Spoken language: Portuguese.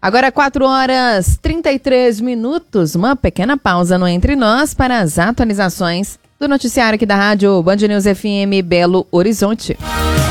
Agora 4h33, uma pequena pausa no Entre Nós para as atualizações do noticiário aqui da Rádio Band News FM Belo Horizonte.